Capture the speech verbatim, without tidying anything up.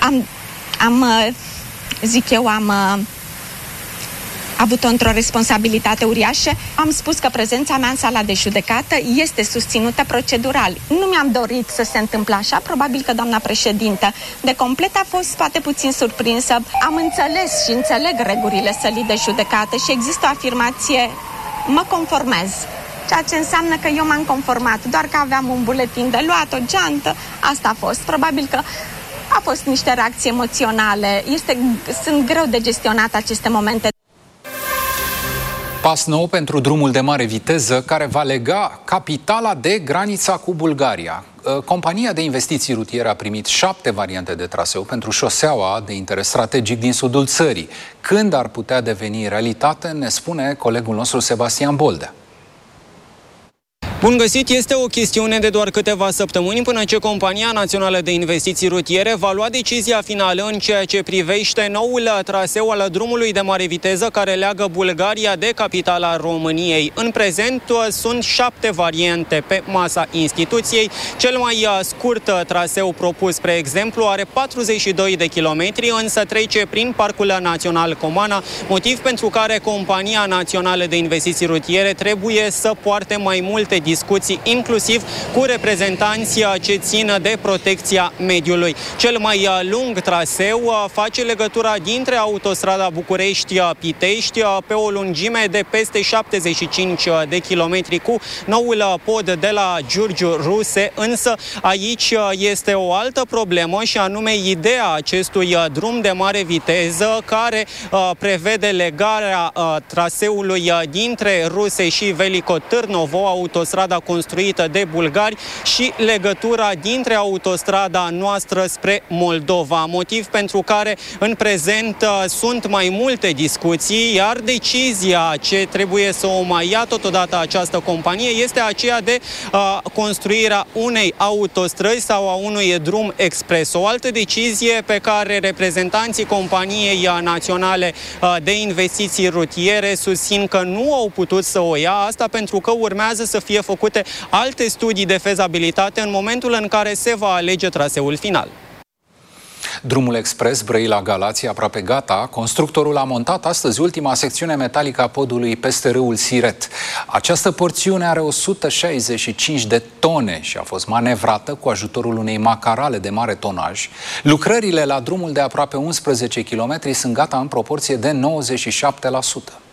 am, am zic eu, am avut-o într-o responsabilitate uriașă. Am spus că prezența mea în sala de judecată este susținută procedural. Nu mi-am dorit să se întâmple așa, probabil că doamna președintă de complet a fost poate puțin surprinsă. Am înțeles și înțeleg regulile sălii de judecată și există o afirmație, mă conformez. Ceea ce înseamnă că eu m-am conformat, doar că aveam un buletin de luat, o geantă, asta a fost. Probabil că a fost niște reacții emoționale, este, sunt greu de gestionat aceste momente. Pas nou pentru drumul de mare viteză care va lega capitala de granița cu Bulgaria. Compania de investiții rutiere a primit șapte variante de traseu pentru șoseaua de interes strategic din sudul țării. Când ar putea deveni realitate, ne spune colegul nostru Sebastian Boldea. Bun găsit, este o chestiune de doar câteva săptămâni până ce Compania Națională de Investiții Rutiere va lua decizia finală în ceea ce privește noul traseu al drumului de mare viteză care leagă Bulgaria de capitala României. În prezent sunt șapte variante pe masa instituției. Cel mai scurt traseu propus, spre exemplu, are patruzeci și doi de kilometri, însă trece prin Parcul Național Comana, motiv pentru care Compania Națională de Investiții Rutiere trebuie să poarte mai multe discuții discuții, inclusiv cu reprezentanții ce țin de protecția mediului. Cel mai lung traseu face legătura dintre autostrada București-Pitești pe o lungime de peste șaptezeci și cinci de kilometri cu noul pod de la Giurgiu Ruse, însă aici este o altă problemă și anume ideea acestui drum de mare viteză care prevede legarea traseului dintre Ruse și Veliko Târnovo, autostrada construită de bulgari, și legătura dintre autostrada noastră spre Moldova, motiv pentru care în prezent sunt mai multe discuții, iar decizia ce trebuie să o mai ia totodată această companie este aceea de uh, construirea unei autostrăzi sau a unui drum expres. O altă decizie pe care reprezentanții Companiei Naționale de Investiții Rutiere susțin că nu au putut să o ia, asta pentru că urmează să fie făcute alte studii de fezabilitate în momentul în care se va alege traseul final. Drumul expres Brăila-Galați aproape gata. Constructorul a montat astăzi ultima secțiune metalică a podului peste râul Siret. Această porțiune are o sută șaizeci și cinci de tone și a fost manevrată cu ajutorul unei macarale de mare tonaj. Lucrările la drumul de aproape unsprezece kilometri sunt gata în proporție de nouăzeci și șapte la sută.